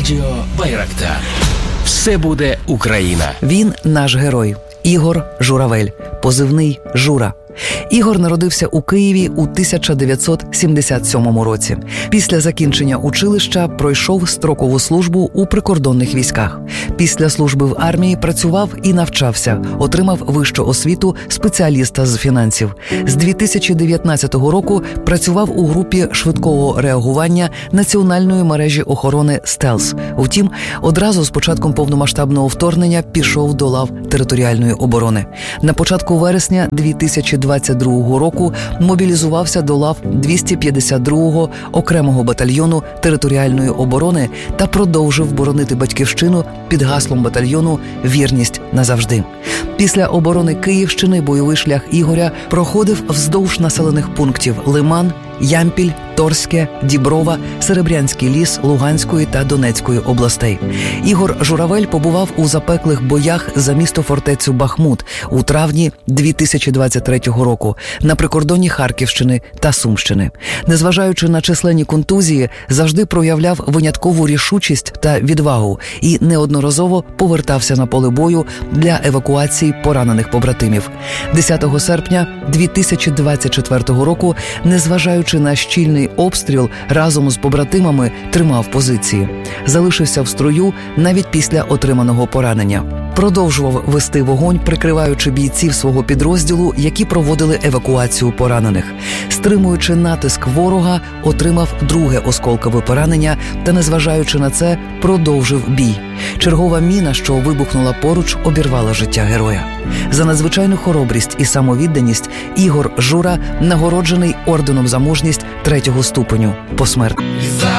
Радіо Байрактар. Все буде Україна. Він наш герой. Ігор Журавель, позивний Жура. Ігор народився у Києві у 1977 році. Після закінчення училища пройшов строкову службу у прикордонних військах. Після служби в армії працював і навчався, отримав вищу освіту спеціаліста з фінансів. З 2019 року працював у групі швидкого реагування Національної мережі охорони «Стелс». Втім, одразу з початком повномасштабного вторгнення пішов до лав територіальної оборони. На початку вересня 2022 року мобілізувався до лав 252-го окремого батальйону територіальної оборони та продовжив боронити батьківщину під гаслом батальйону «Вірність назавжди». Після оборони Київщини бойовий шлях Ігоря проходив вздовж населених пунктів Лиман, Ямпіль, Торське, Діброва, Серебрянський ліс Луганської та Донецької областей. Ігор Журавель побував у запеклих боях за місто-фортецю Бахмут у травні 2023 року на прикордонні Харківщини та Сумщини. Незважаючи на численні контузії, завжди проявляв виняткову рішучість та відвагу і неодноразово повертався на поле бою для евакуації поранених побратимів. 10 серпня 2024 року, незважаючи на щільний обстріл, разом з побратимами тримав позиції. Залишився в строю навіть після отриманого поранення. Продовжував вести вогонь, прикриваючи бійців свого підрозділу, які проводили евакуацію поранених. Стримуючи натиск ворога, отримав друге осколкове поранення та, незважаючи на це, продовжив бій. Чергова міна, що вибухнула поруч, обірвала життя героя. За надзвичайну хоробрість і самовідданість Ігор Жура нагороджений орденом за мужність 3-го ступеню посмертно.